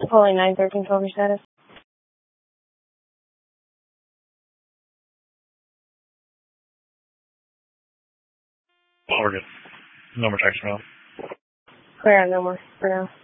Calling 91312 your status. We're good. No more text mail. Clear, no more for now.